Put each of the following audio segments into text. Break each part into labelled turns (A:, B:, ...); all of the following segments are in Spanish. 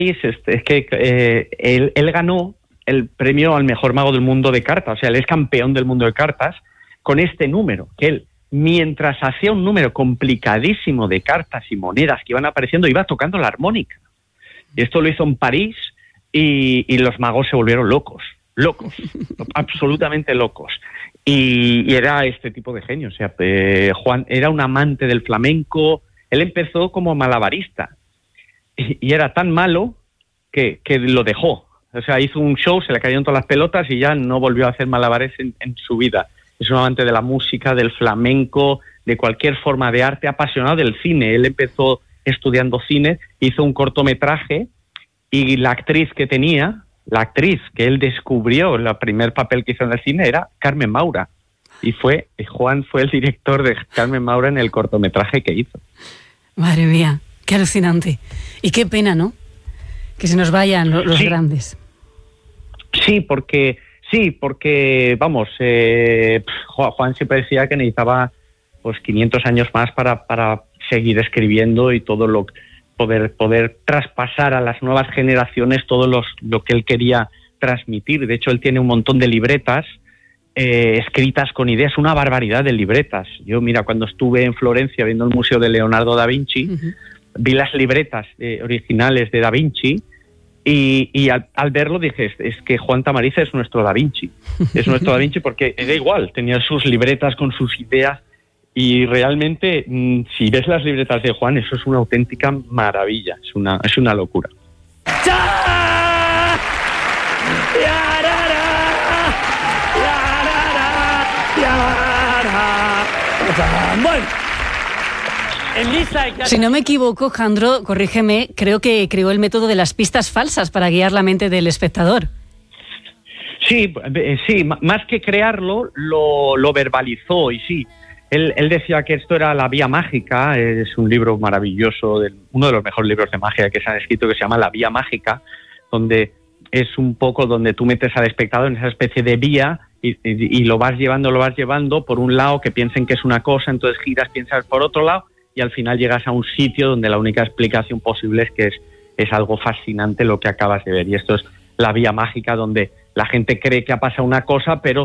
A: es que él ganó el premio al mejor mago del mundo de cartas, o sea, él es campeón del mundo de cartas con este número, que él, mientras hacía un número complicadísimo de cartas y monedas que iban apareciendo, iba tocando la armónica. Y esto lo hizo en París y los magos se volvieron locos, absolutamente locos. Y era este tipo de genio, o sea, Juan era un amante del flamenco, él empezó como malabarista y era tan malo que lo dejó. O sea, hizo un show, se le cayeron todas las pelotas y ya no volvió a hacer malabares en su vida. Es un amante de la música, del flamenco, de cualquier forma de arte, apasionado del cine. Él empezó estudiando cine, hizo un cortometraje y la actriz que él descubrió, el primer papel que hizo en el cine era Carmen Maura. Y Juan fue el director de Carmen Maura en el cortometraje que hizo.
B: Madre mía, qué alucinante. Y qué pena, ¿no? Que se nos vayan los grandes. Sí, porque vamos, Juan siempre decía que necesitaba pues 500 años más para seguir escribiendo y todo poder traspasar a las nuevas generaciones todo lo que él quería transmitir. De hecho, él tiene un montón de libretas escritas con ideas, una barbaridad de libretas. Yo, mira, cuando estuve en Florencia viendo el Museo de Leonardo da Vinci, vi las libretas originales de da Vinci. Y al verlo dije, es que Juan Tamariz es nuestro Da Vinci. Es nuestro Da Vinci porque era igual, tenía sus libretas con sus ideas y realmente, si ves las libretas de Juan, eso es una auténtica maravilla, es una locura. Bueno. Si no me equivoco, Jandro, corrígeme, creo que creó el método de las pistas falsas para guiar la mente del espectador.
A: Sí, más que crearlo, lo verbalizó y sí. Él decía que esto era la vía mágica, es un libro maravilloso, uno de los mejores libros de magia que se han escrito, que se llama La Vía Mágica, donde es un poco donde tú metes al espectador en esa especie de vía y lo vas llevando por un lado que piensen que es una cosa, entonces giras, piensas por otro lado, y al final llegas a un sitio donde la única explicación posible es que es algo fascinante lo que acabas de ver. Y esto es la vía mágica donde la gente cree que ha pasado una cosa, pero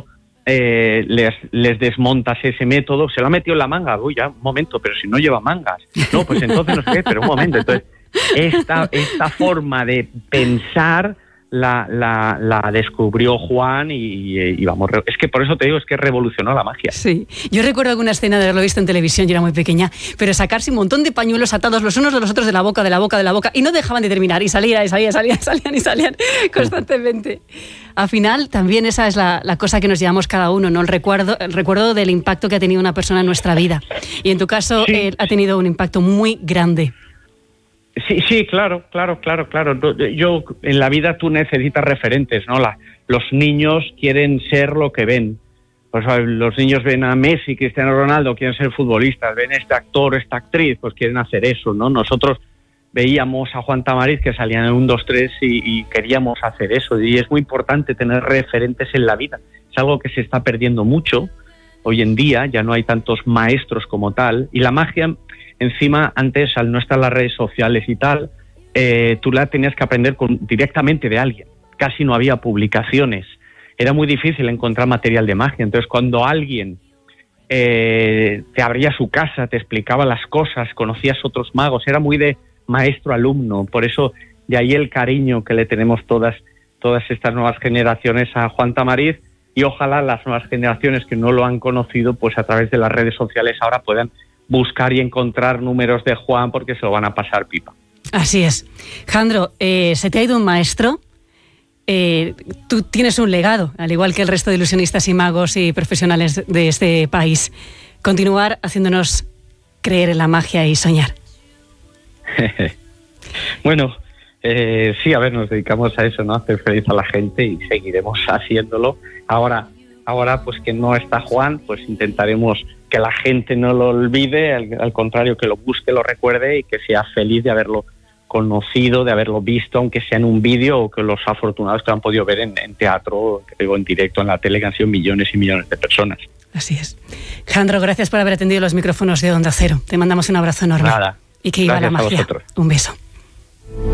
A: les desmontas ese método. Se lo ha metido en la manga. Uy, ya, un momento, pero si no lleva mangas. No, pues entonces no sé qué, pero un momento. Entonces, esta forma de pensar la descubrió Juan y vamos, es que por eso te digo, es que revolucionó la magia.
B: Sí, yo recuerdo alguna escena de haberlo visto en televisión, yo era muy pequeña, pero sacarse un montón de pañuelos atados los unos de los otros de la boca y no dejaban de terminar y salían constantemente. Al final también esa es la cosa que nos llevamos cada uno, ¿no? El recuerdo del impacto que ha tenido una persona en nuestra vida, y en tu caso sí. Ha tenido un impacto muy grande.
A: Sí, claro. Yo, en la vida tú necesitas referentes, ¿no? Los niños quieren ser lo que ven. Pues los niños ven a Messi, Cristiano Ronaldo, quieren ser futbolistas, ven este actor, esta actriz, pues quieren hacer eso, ¿no? Nosotros veíamos a Juan Tamariz que salía en 1, 2, 3 y queríamos hacer eso. Y es muy importante tener referentes en la vida. Es algo que se está perdiendo mucho hoy en día, ya no hay tantos maestros como tal. Y la magia, encima, antes, al no estar las redes sociales y tal, tú la tenías que aprender directamente de alguien. Casi no había publicaciones. Era muy difícil encontrar material de magia. Entonces, cuando alguien te abría su casa, te explicaba las cosas, conocías otros magos, era muy de maestro-alumno. Por eso, de ahí el cariño que le tenemos todas estas nuevas generaciones a Juan Tamariz, y ojalá las nuevas generaciones que no lo han conocido, pues a través de las redes sociales ahora puedan buscar y encontrar números de Juan, porque se lo van a pasar pipa.
B: Así es. Jandro, ¿se te ha ido un maestro? Tú tienes un legado, al igual que el resto de ilusionistas y magos y profesionales de este país. Continuar haciéndonos creer en la magia y soñar.
A: Bueno, sí, a ver, nos dedicamos a eso, ¿no? A hacer feliz a la gente y seguiremos haciéndolo. Ahora, pues que no está Juan, pues intentaremos que la gente no lo olvide, al contrario, que lo busque, lo recuerde y que sea feliz de haberlo conocido, de haberlo visto, aunque sea en un vídeo, o que los afortunados que lo han podido ver en teatro, que digo, en directo, en la tele, que han sido millones y millones de personas.
B: Así es. Jandro, gracias por haber atendido los micrófonos de Onda Cero. Te mandamos un abrazo enorme.
A: Nada.
B: Y que viva la magia. Un beso.